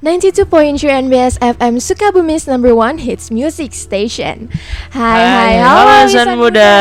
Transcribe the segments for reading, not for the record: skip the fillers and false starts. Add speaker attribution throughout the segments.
Speaker 1: 92.3 NBS FM Sukabumi's number one hits music station. Hai, halo
Speaker 2: insan muda.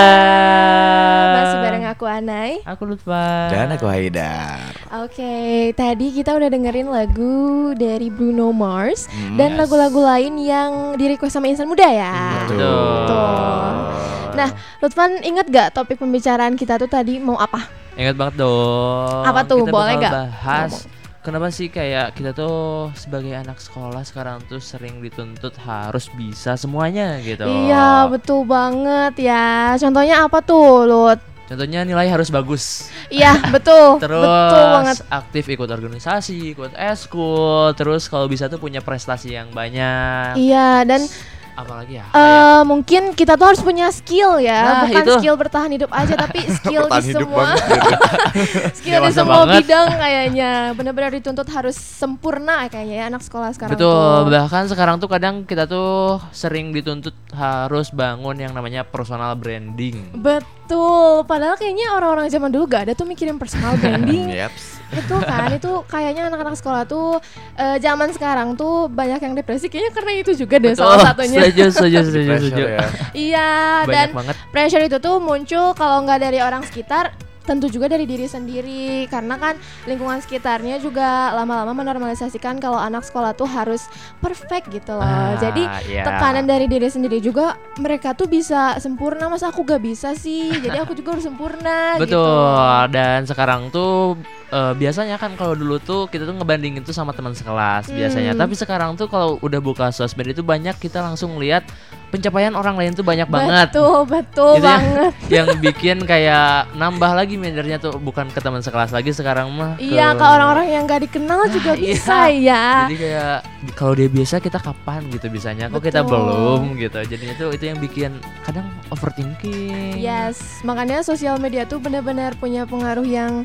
Speaker 1: Masih bareng aku Anai,
Speaker 2: Aku Lutfa.
Speaker 3: Dan aku Haidar.
Speaker 1: Oke, tadi kita udah dengerin lagu dari Bruno Mars dan lagu-lagu lain yang di-request sama insan muda ya.
Speaker 2: Betul.
Speaker 1: Nah, Lutfan inget gak topik pembicaraan kita tuh tadi mau apa?
Speaker 2: Ingat banget dong.
Speaker 1: Apa tuh?
Speaker 2: Kita
Speaker 1: Boleh
Speaker 2: bakal
Speaker 1: gak?
Speaker 2: bahas kenapa sih kayak kita tuh sebagai anak sekolah sekarang tuh sering dituntut harus bisa semuanya gitu.
Speaker 1: Iya, betul banget ya. Contohnya apa tuh, Lut?
Speaker 2: Contohnya nilai harus bagus.
Speaker 1: Iya, betul.
Speaker 2: Terus
Speaker 1: betul banget.
Speaker 2: aktif ikut organisasi, ikut eskul, terus kalau bisa tuh punya prestasi yang banyak.
Speaker 1: Iya, dan
Speaker 2: Apalagi ya?
Speaker 1: mungkin kita tuh harus punya skill ya,
Speaker 2: Nah,
Speaker 1: bukan
Speaker 2: itu.
Speaker 1: skill bertahan hidup aja, tapi skill di
Speaker 3: Bertahan hidup
Speaker 1: semua
Speaker 3: banget gitu.
Speaker 1: skill di
Speaker 2: Dewasa
Speaker 1: semua
Speaker 2: banget.
Speaker 1: bidang kayaknya. Benar-benar dituntut harus sempurna kayaknya ya anak sekolah sekarang
Speaker 2: Betul,
Speaker 1: tuh.
Speaker 2: bahkan sekarang tuh kadang kita tuh sering dituntut harus bangun yang namanya personal branding.
Speaker 1: Betul, padahal kayaknya orang-orang zaman dulu gak ada tuh mikirin personal branding.
Speaker 3: Yaps.
Speaker 1: Betul kan, itu kayaknya anak-anak sekolah tuh zaman sekarang tuh banyak yang depresi kayaknya karena itu juga deh salah satunya.
Speaker 2: Setuju.
Speaker 3: Pressure ya.
Speaker 1: Iya, dan
Speaker 2: Banyak banget.
Speaker 1: pressure itu tuh muncul kalau nggak dari orang sekitar, tentu juga dari diri sendiri, karena kan lingkungan sekitarnya juga lama-lama menormalisasikan kalau anak sekolah tuh harus perfect gitu loh. Jadi
Speaker 2: Iya.
Speaker 1: tekanan dari diri sendiri juga, mereka tuh bisa sempurna, masa aku gak bisa sih, jadi aku juga harus sempurna.
Speaker 2: Betul,
Speaker 1: gitu.
Speaker 2: dan sekarang tuh biasanya kan kalau dulu tuh kita tuh ngebandingin tuh sama teman sekelas biasanya. Tapi sekarang tuh kalau udah buka sosmed itu banyak kita langsung lihat pencapaian orang lain tuh banyak banget.
Speaker 1: Betul
Speaker 2: Itu
Speaker 1: banget.
Speaker 2: yang bikin kayak nambah lagi mindernya tuh bukan ke teman sekelas lagi sekarang mah.
Speaker 1: Iya, ke orang-orang yang gak dikenal juga
Speaker 2: Iya.
Speaker 1: bisa ya.
Speaker 2: Jadi kayak kalau dia biasa kita kapan gitu bisanya, kok kita
Speaker 1: Betul.
Speaker 2: belum gitu. Jadinya tuh itu yang bikin kadang overthinking.
Speaker 1: Yes, makanya sosial media tuh benar-benar punya pengaruh yang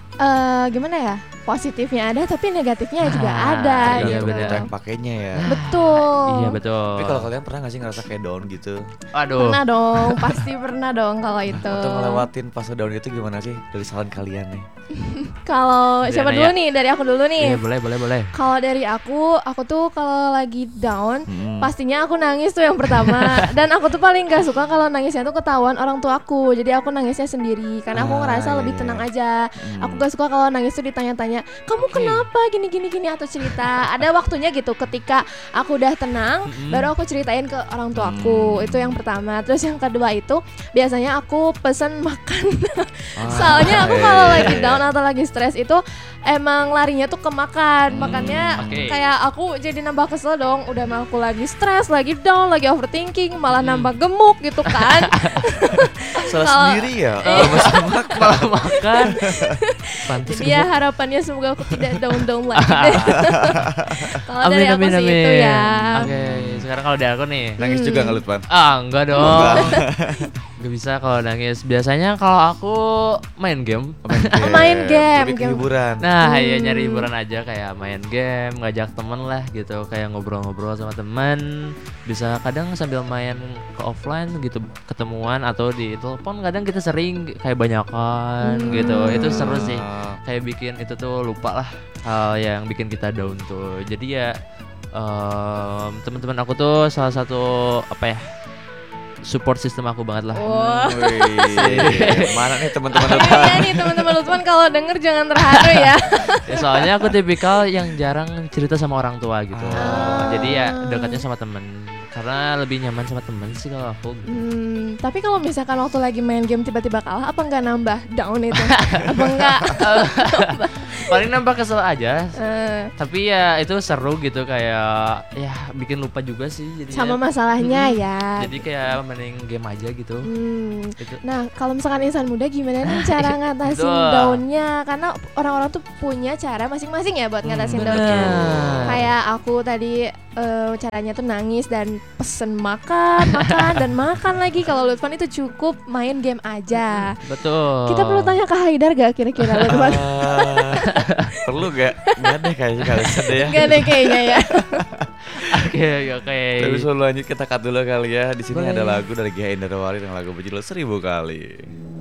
Speaker 1: gimana ya? Positifnya ada, tapi negatifnya juga ada.
Speaker 2: iya
Speaker 1: gitu.
Speaker 2: bener.
Speaker 3: Kita yang pakainya ya.
Speaker 1: Betul.
Speaker 2: Iya betul.
Speaker 3: Tapi kalau kalian pernah gak sih ngerasa kayak down gitu?
Speaker 2: Aduh.
Speaker 1: Pernah dong, pasti pernah dong kalau itu.
Speaker 3: Atau ngelewatin fase down itu gimana sih? Dari saran kalian nih.
Speaker 1: Kalau siapa
Speaker 2: Gimana
Speaker 1: dulu
Speaker 2: ya?
Speaker 1: nih? Dari aku dulu nih.
Speaker 2: Iya boleh.
Speaker 1: Kalau dari aku tuh kalau lagi down,
Speaker 3: Hmm.
Speaker 1: pastinya aku nangis tuh yang pertama. Dan aku tuh paling gak suka kalau nangisnya tuh ketahuan orang tua aku. Jadi aku nangisnya sendiri, karena aku ngerasa
Speaker 3: iya,
Speaker 1: lebih
Speaker 3: iya.
Speaker 1: tenang aja. Aku gak suka kalau nangis tuh ditanya-tanya, kamu kenapa gini atau cerita. Ada waktunya gitu, ketika aku udah tenang, baru aku ceritain ke orang tuaku. Itu yang pertama. Terus yang kedua itu biasanya aku pesen makan. Soalnya aku kalau lagi down atau lagi stres itu emang larinya tuh ke makan. Makanya
Speaker 2: oke.
Speaker 1: kayak aku jadi nambah kesel dong. Udah mah aku lagi stres, lagi down, lagi overthinking, malah nambah gemuk gitu kan.
Speaker 3: Salah
Speaker 1: Kalau-
Speaker 3: sendiri ya. Kalau masih makan.
Speaker 2: Malah makan. Pantes
Speaker 1: Jadi ya harapannya semoga aku tidak down lagi deh. Kalau dari aku sih itu ya.
Speaker 2: Oke, sekarang kalau dari aku nih.
Speaker 3: Nangis juga nggak Lutfan?
Speaker 2: Enggak dong. Gak bisa kalau nangis. Biasanya kalau aku main game.
Speaker 1: Main game,
Speaker 3: Lebih ke
Speaker 1: game.
Speaker 3: hiburan.
Speaker 2: Nah, ya nyari hiburan aja kayak main game, ngajak temen lah gitu, kayak ngobrol-ngobrol sama teman. Bisa kadang sambil main ke offline gitu, ketemuan atau di telepon. Kadang kita sering kayak banyakan gitu. Itu seru sih. Kayak bikin itu tuh lupa lah hal yang bikin kita down tuh. Jadi ya teman-teman aku tuh salah satu apa ya, support system aku banget lah.
Speaker 1: Wah.
Speaker 3: Wih, mana nih teman-teman
Speaker 1: Iya
Speaker 3: Lutfan?
Speaker 1: nih teman-teman Lutfan, kalau denger jangan terharu ya.
Speaker 2: Ya, soalnya aku tipikal yang jarang cerita sama orang tua gitu.
Speaker 1: Ah.
Speaker 2: Jadi ya dekatnya sama temen, karena lebih nyaman sama temen sih kalau aku gitu.
Speaker 1: Tapi kalau misalkan waktu lagi main game tiba-tiba kalah, apa nggak nambah down itu? Apa enggak?
Speaker 2: Paling nambah kesel aja.
Speaker 1: Eh,
Speaker 2: Tapi ya itu seru gitu, kayak ya bikin lupa juga sih jadinya.
Speaker 1: sama masalahnya ya.
Speaker 2: Jadi kayak mending game aja gitu. Itu.
Speaker 1: Nah, kalau misalkan insan muda gimana nih cara ngatasin
Speaker 2: Betul.
Speaker 1: downnya? Karena orang-orang tuh punya cara masing-masing ya buat ngatasin downnya.
Speaker 2: bener.
Speaker 1: Kayak aku tadi caranya tuh nangis dan pesen makan dan makan lagi. Kalau Lutfan itu cukup main game aja.
Speaker 2: Betul.
Speaker 1: Kita perlu tanya ke Haidar gak kira-kira Lutfan?
Speaker 3: Perlu gak? Gak deh kayaknya kalian ada ya.
Speaker 1: Gak deh kayaknya ya.
Speaker 2: Oke.
Speaker 3: Tapi sebelum lanjut kita cut dulu kali ya. Di sini
Speaker 2: Boleh.
Speaker 3: ada lagu dari Gia Indrawari dengan lagu berjudul 1000 Kali.